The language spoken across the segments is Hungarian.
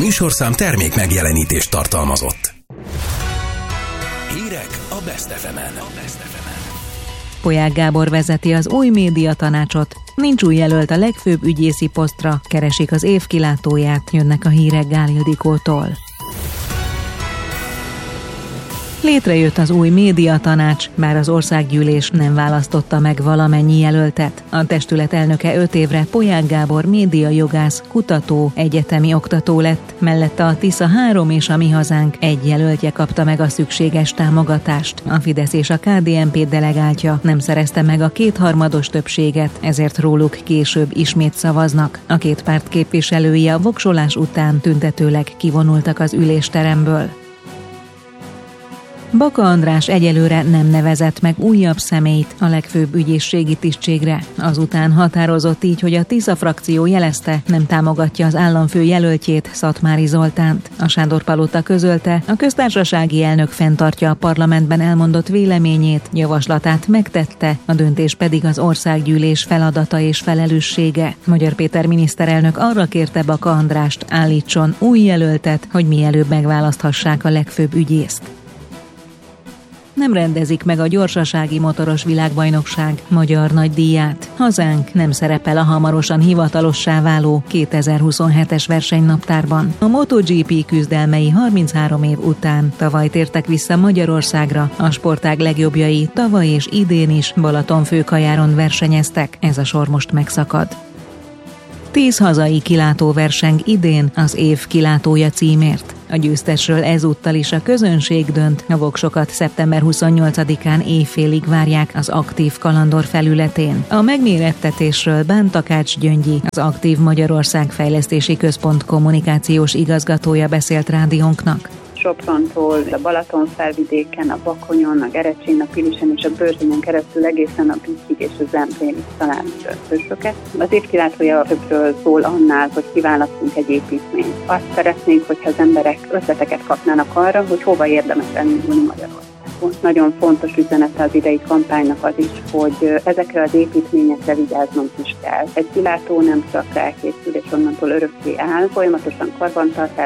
műsorszám termék megjelenítést tartalmazott. Hírek a Best FM-en. Polyák Gábor vezeti az új médiatanácsot. Nincs új jelölt a legfőbb ügyészi posztra, keresik az év kilátóját, jönnek a hírek Gál Ildikótól. Létrejött az új médiatanács, bár az országgyűlés nem választotta meg valamennyi jelöltet. A testület elnöke 5 évre Polyák Gábor médiajogász, kutató, egyetemi oktató lett, mellette a Tisza 3 és a Mi Hazánk 1 jelöltje kapta meg a szükséges támogatást. A Fidesz és a KDNP delegáltja nem szerezte meg a 2/3 többséget, ezért róluk később ismét szavaznak. A két párt képviselői a voksolás után tüntetőleg kivonultak az ülésteremből. Baka András egyelőre nem nevezett meg újabb személyt a legfőbb ügyészségi tisztségre. Azután határozott így, hogy a Tisza frakció jelezte, nem támogatja az államfő jelöltjét, Szatmári Zoltánt. A Sándor-palota közölte, a köztársasági elnök fenntartja a parlamentben elmondott véleményét, javaslatát megtette, a döntés pedig az országgyűlés feladata és felelőssége. Magyar Péter miniszterelnök arra kérte Baka Andrást, állítson új jelöltet, hogy mielőbb megválaszthassák a legfőbb ügyészt. Nem rendezik meg a gyorsasági motoros világbajnokság magyar nagydíját. Hazánk nem szerepel a hamarosan hivatalossá váló 2027-es versenynaptárban. A MotoGP küzdelmei 33 év után tavaly tértek vissza Magyarországra. A sportág legjobbjai tavaly és idén is Balatonfőkajáron versenyeztek. Ez a sor most megszakad. 10 hazai kilátóverseng idén az év kilátója címért. A győztesről ezúttal is a közönség dönt, a voksokat szeptember 28-án éjfélig várják az Aktív Kalandor felületén. A megmérettetésről Bán Takács Gyöngyi, az Aktív Magyarország Fejlesztési Központ kommunikációs igazgatója beszélt rádiónknak. Soprontól, a Balaton felvidéken, a Bakonyon, a Gerecsén, a Pilisen és a Börzsönyen keresztül egészen a Bütyig és a Zemplénig találunk hősöket. Az év kilátója többről szól annál, hogy kiválasztunk egy építményt. Azt szeretnénk, hogyha az emberek ötleteket kapnának arra, hogy hova érdemes elindulni Magyarországon. Nagyon fontos üzenete az idei kampánynak az is, hogy ezekre az építményekre vigyáznunk is kell. Egy kilátó nem csak elkészül és onnantól örökké áll, folyamatosan karbantartás.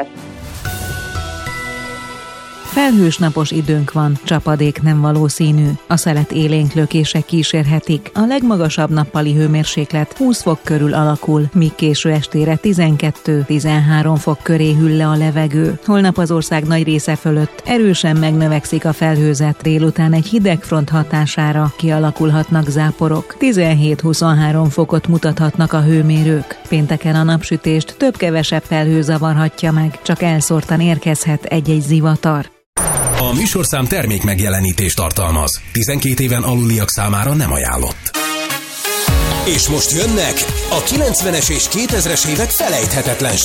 Felhős napos időnk van, csapadék nem valószínű. A szelet élénk lökések kísérhetik. A legmagasabb nappali hőmérséklet 20 fok körül alakul, míg késő estére 12-13 fok köré hűl le a levegő. Holnap az ország nagy része fölött erősen megnövekszik a felhőzet, délután egy hideg front hatására kialakulhatnak záporok. 17-23 fokot mutathatnak a hőmérők. Pénteken a napsütést több-kevesebb felhő zavarhatja meg, csak elszórtan érkezhet egy-egy zivatar. A műsorszám termék megjelenítést tartalmaz. 12 éven aluliak számára nem ajánlott. És most jönnek a 90-es és 2000-es évek felejthetetlen